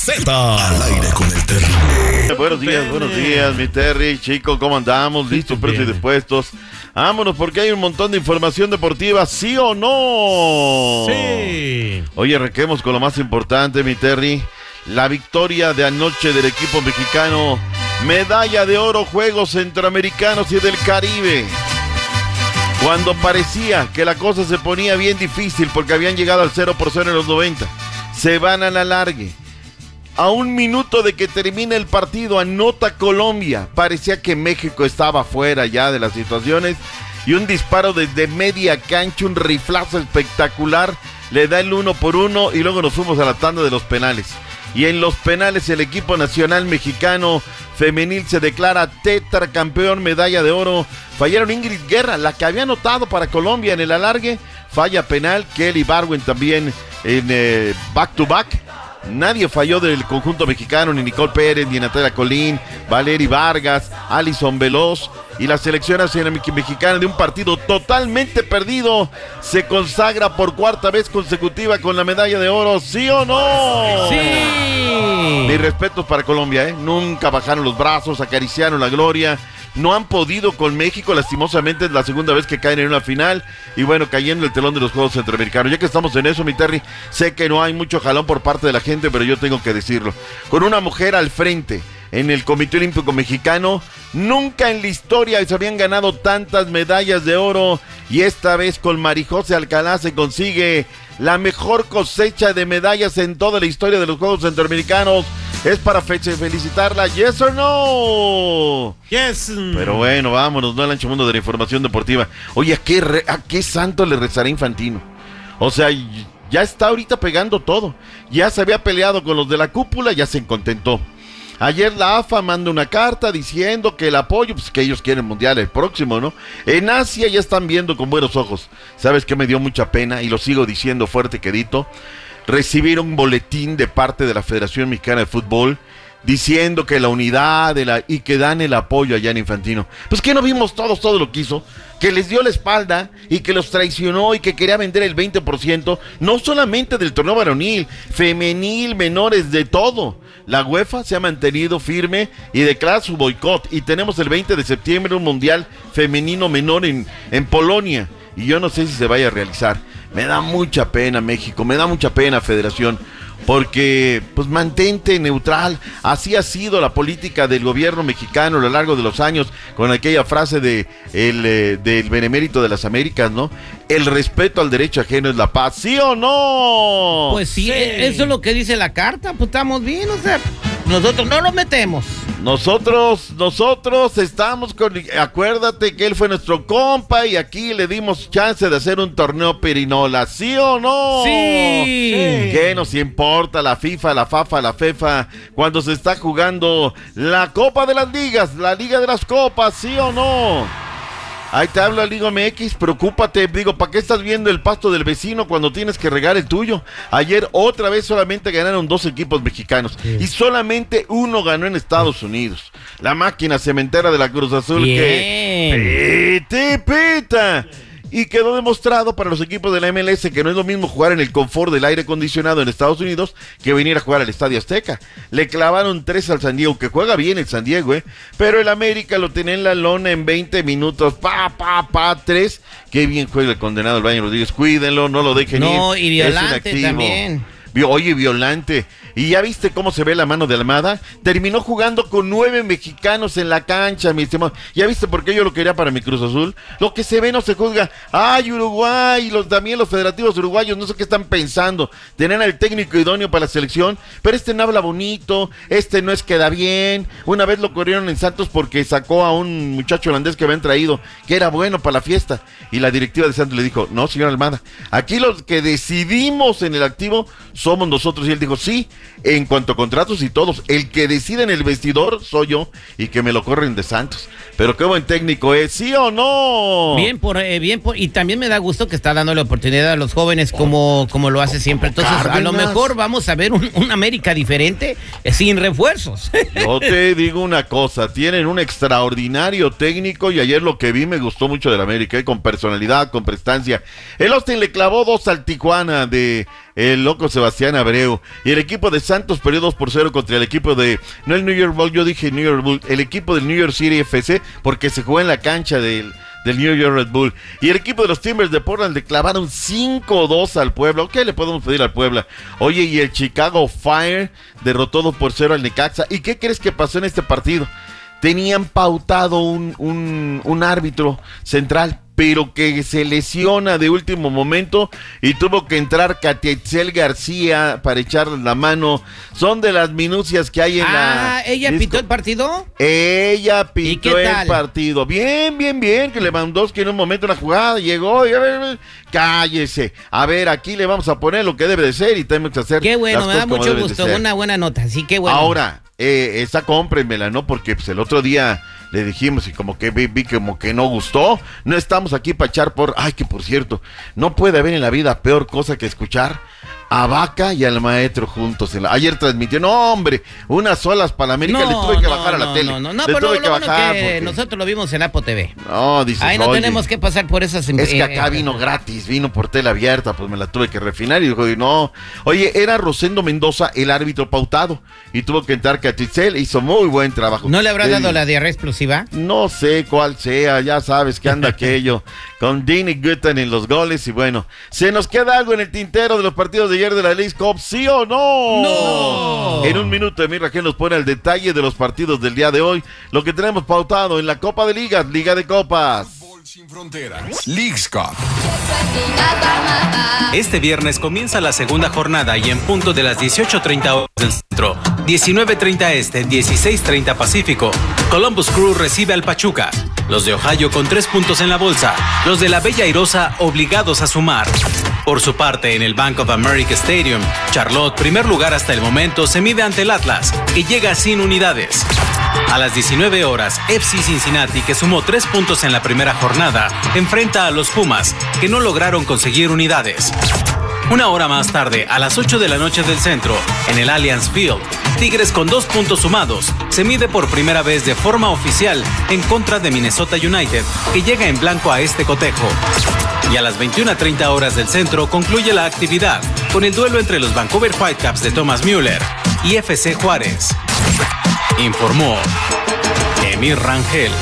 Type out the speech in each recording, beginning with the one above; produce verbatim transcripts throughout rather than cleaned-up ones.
Z al aire con el Terry. Buenos días, buenos días, mi Terry, chico, ¿cómo andamos? ¿Listos, prestos y dispuestos? Vámonos porque hay un montón de información deportiva, ¿sí o no? Sí. Oye, arranquemos con lo más importante, mi Terry. La victoria de anoche del equipo mexicano. Medalla de oro, Juegos Centroamericanos y del Caribe. Cuando parecía que la cosa se ponía bien difícil porque habían llegado al cero por cero en los noventa, se van a la alargue. A un minuto de que termine el partido, anota Colombia. Parecía que México estaba fuera ya de las situaciones. Y un disparo desde media cancha, un riflazo espectacular, le da el uno por uno y luego nos fuimos a la tanda de los penales. Y en los penales el equipo nacional mexicano femenil se declara tetracampeón, medalla de oro. Fallaron Ingrid Guerra, la que había anotado para Colombia en el alargue. Falla penal, Kelly Barwin también en eh, back to back. Nadie falló del conjunto mexicano, ni Nicole Pérez, ni Natalia Colín, Valery Vargas, Alison Veloz. Y la selección nacional mexicana, de un partido totalmente perdido, se consagra por cuarta vez consecutiva con la medalla de oro, ¿sí o no? ¡Sí! Mis respetos para Colombia, ¿eh? Nunca bajaron los brazos, acariciaron la gloria. No han podido con México, lastimosamente es la segunda vez que caen en una final. Y bueno, cayendo el telón de los Juegos Centroamericanos. Ya que estamos en eso, mi Terry, sé que no hay mucho jalón por parte de la gente, pero yo tengo que decirlo. Con una mujer al frente en el Comité Olímpico Mexicano, nunca en la historia se habían ganado tantas medallas de oro. Y esta vez con Marijose Alcalá se consigue la mejor cosecha de medallas en toda la historia de los Juegos Centroamericanos. Es para fecha felicitarla, ¿yes or no? Yes. Pero bueno, vámonos, no al ancho mundo de la información deportiva. Oye, ¿a qué, re, ¿a qué santo le rezará Infantino? O sea, ya está ahorita pegando todo. Ya se había peleado con los de la cúpula, ya se contentó. Ayer la A F A manda una carta diciendo que el apoyo, pues que ellos quieren mundial el próximo, ¿no? En Asia ya están viendo con buenos ojos. ¿Sabes qué me dio mucha pena? Y lo sigo diciendo fuerte quedito. Recibir un boletín de parte de la Federación Mexicana de Fútbol diciendo que la unidad de la, y que dan el apoyo allá en Infantino. Pues que no vimos todos todo lo que hizo, que les dio la espalda y que los traicionó y que quería vender el veinte por ciento, no solamente del torneo varonil, femenil, menores, de todo. La UEFA se ha mantenido firme y declara su boicot, y tenemos el veinte de septiembre un mundial femenino menor en, en Polonia, y yo no sé si se vaya a realizar. Me da mucha pena, México, me da mucha pena, Federación, porque pues mantente neutral. Así ha sido la política del gobierno mexicano a lo largo de los años, con aquella frase de el, eh, del benemérito de las Américas, ¿no? El respeto al derecho ajeno es la paz, ¿sí o no? Pues sí, sí, eso es lo que dice la carta, pues estamos bien, o sea, nosotros no nos metemos. Nosotros, nosotros estamos con, acuérdate que él fue nuestro compa y aquí le dimos chance de hacer un torneo pirinola, ¿sí o no? Sí. ¿Qué nos importa la FIFA, la FAFA, la FEFA cuando se está jugando la Copa de las Ligas, la Liga de las Copas, ¿sí o no? Ahí te habla Liga M X, preocúpate, digo, ¿para qué estás viendo el pasto del vecino cuando tienes que regar el tuyo? Ayer otra vez solamente ganaron dos equipos mexicanos, sí, y solamente uno ganó en Estados Unidos. La máquina cementera de la Cruz Azul. Bien. Que pete, peta. Y quedó demostrado para los equipos de la M L S que no es lo mismo jugar en el confort del aire acondicionado en Estados Unidos que venir a jugar al Estadio Azteca. Le clavaron tres al San Diego, que juega bien el San Diego, ¿eh? Pero el América lo tenía en la lona en veinte minutos. Pa, pa, pa, tres. Qué bien juega el condenado el Baño Rodríguez. Cuídenlo, no lo dejen ir. No, y Violante también. Oye, Violante. ¿Y ya viste cómo se ve la mano de Almada? Terminó jugando con nueve mexicanos en la cancha, mi estimado. ¿Ya viste por qué yo lo quería para mi Cruz Azul? Lo que se ve no se juzga. ¡Ay, Uruguay! Los, también los federativos uruguayos, no sé qué están pensando. Tenían al técnico idóneo para la selección, pero este no habla bonito, este no es queda bien. Una vez lo corrieron en Santos porque sacó a un muchacho holandés que habían traído, que era bueno para la fiesta. Y la directiva de Santos le dijo, no, señor Almada, aquí los que decidimos en el activo somos nosotros. Y él dijo, sí, en cuanto a contratos y todos, el que decide en el vestidor soy yo, y que me lo corren de Santos. Pero qué buen técnico es, ¿sí o no? Bien por, eh, bien por, y también me da gusto que está dando la oportunidad a los jóvenes como, como lo hace siempre. Entonces, Cárdenas, a lo mejor vamos a ver un, un América diferente, eh, sin refuerzos. Yo te digo una cosa, tienen un extraordinario técnico, y ayer lo que vi me gustó mucho del América, eh, con personalidad, con prestancia. El Austin le clavó dos al Tijuana de el loco Sebastián Abreu. Y el equipo de Santos perdió dos por cero contra el equipo de, no el New York Bull, yo dije New York Bull, el equipo del New York City F C, porque se jugó en la cancha del, del New York Red Bull. Y el equipo de los Timbers de Portland le clavaron cinco dos al Puebla. ¿Qué le podemos pedir al Puebla? Oye, y el Chicago Fire derrotó dos por cero al Necaxa. ¿Y qué crees que pasó en este partido? Tenían pautado un, un, un árbitro central, pero que se lesiona de último momento y tuvo que entrar Catietzel García para echarle la mano. Son de las minucias que hay en ah, la... Ah, ¿ella disco. pitó el partido? Ella pitó el tal? partido. Bien, bien, bien, que Lewandowski en un momento una jugada llegó y a ver, a ver, cállese. A ver, aquí le vamos a poner lo que debe de ser y tenemos que hacer. Qué bueno, las me da cosas como mucho deben de gusto, ser. una buena nota, sí, qué bueno. Ahora, eh, esa cómprenmela, ¿no? Porque pues, el otro día le dijimos y como que vi, vi como que no gustó. No estamos aquí para echar por... Ay, que por cierto, no puede haber en la vida peor cosa que escuchar a Vaca y al maestro juntos. En la... Ayer transmitió, no hombre, unas olas para la América, no, le tuve que no, bajar a la no, tele. No, no, no, le pero tuve lo que bueno bajar que porque... nosotros lo vimos en Apo T V. No, dices, ahí no oye, tenemos que pasar por esas... es que acá eh, vino gratis, vino por tela abierta, pues me la tuve que refinar y dijo, no. Oye, era Rosendo Mendoza el árbitro pautado y tuvo que entrar Catietzel, hizo muy buen trabajo. ¿No le habrá El... dado la diarrea explosiva? No sé cuál sea, ya sabes que anda aquello con Dini Gutton en los goles y bueno, ¿se nos queda algo en el tintero de los partidos de ayer de la Leagues Cup, sí o no? ¡No! En un minuto, Emir Rangel nos pone el detalle de los partidos del día de hoy, lo que tenemos pautado en la Copa de Ligas, Liga de Copas. Sin fronteras. Leagues Cup. Este viernes comienza la segunda jornada y en punto de las dieciocho treinta horas del centro, diecinueve treinta este, dieciséis treinta pacífico, Columbus Crew recibe al Pachuca. Los de Ohio con tres puntos en la bolsa, los de la Bella Airosa obligados a sumar. Por su parte, en el Bank of America Stadium, Charlotte, primer lugar hasta el momento, se mide ante el Atlas, que llega sin unidades. A las diecinueve horas, F C Cincinnati, que sumó tres puntos en la primera jornada, enfrenta a los Pumas, que no lograron conseguir unidades. Una hora más tarde, a las ocho de la noche del centro, en el Allianz Field, Tigres con dos puntos sumados se mide por primera vez de forma oficial en contra de Minnesota United, que llega en blanco a este cotejo. Y a las veintiuna treinta horas del centro concluye la actividad con el duelo entre los Vancouver Whitecaps de Thomas Müller y F C Juárez. Informó Emir Rangel.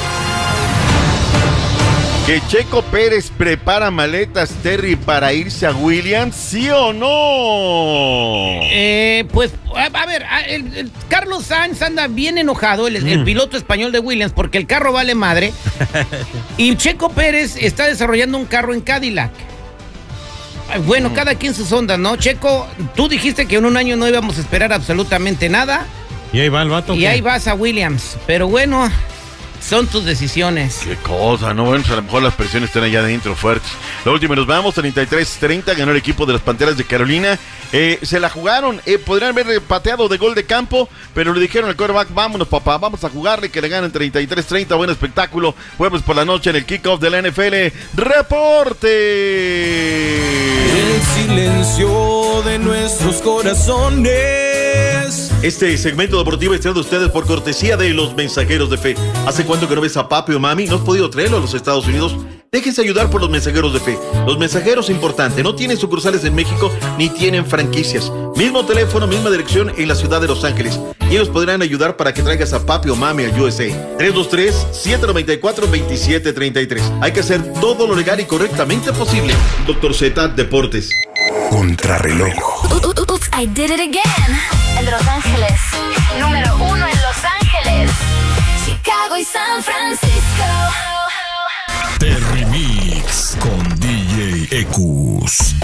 ¿Que Checo Pérez prepara maletas, Terry, para irse a Williams, sí o no? Eh, pues, a, a ver, a, el, el Carlos Sainz anda bien enojado, el, mm. el piloto español de Williams, porque el carro vale madre. Y Checo Pérez está desarrollando un carro en Cadillac. Bueno, mm. cada quien sus ondas, ¿no? Checo, tú dijiste que en un año no íbamos a esperar absolutamente nada. Y ahí va el vato. Y ¿qué? ahí vas a Williams. Pero bueno, son tus decisiones. Qué cosa, ¿no? Bueno, pues a lo mejor las presiones están allá adentro fuertes. La última, nos vamos, treinta y tres treinta, ganó el equipo de las Panteras de Carolina. Eh, se la jugaron, eh, podrían haber pateado de gol de campo, pero le dijeron al quarterback, vámonos papá, vamos a jugarle, que le ganen treinta y tres treinta, buen espectáculo. Jueves por la noche en el kickoff de la N F L. ¡Reporte! El silencio de nuestros corazones. Este segmento deportivo es traído a ustedes por cortesía de los Mensajeros de Fe. ¿Hace cuánto que no ves a papi o mami? ¿No has podido traerlo a los Estados Unidos? Déjense ayudar por los Mensajeros de Fe. Los Mensajeros, importante, no tienen sucursales en México ni tienen franquicias. Mismo teléfono, misma dirección en la ciudad de Los Ángeles. Y ellos podrán ayudar para que traigas a papi o mami a U S A. tres dos tres, siete nueve cuatro, dos siete tres tres. Hay que hacer todo lo legal y correctamente posible. Doctor Z, Deportes. Contrarreloj. Oops, I did it again. El de Los Ángeles, número uno en Los Ángeles, Chicago y San Francisco. Terry Mix con D J Ecus.